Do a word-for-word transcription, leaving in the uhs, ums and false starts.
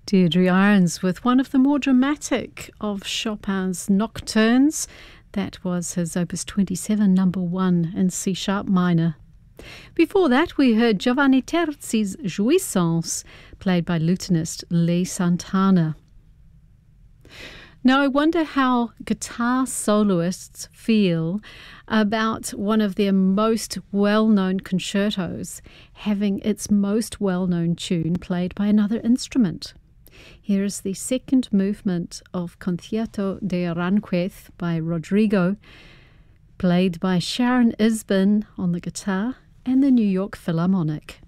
Deirdre Irons with one of the more dramatic of Chopin's nocturnes. That was his Opus twenty-seven, number one in C-sharp minor. Before that, we heard Giovanni Terzi's Jouissance, played by lutenist Lee Santana. Now, I wonder how guitar soloists feel about one of their most well-known concertos having its most well-known tune played by another instrument. Here is the second movement of Concierto de Aranjuez by Rodrigo, played by Sharon Isbin on the guitar and the New York Philharmonic.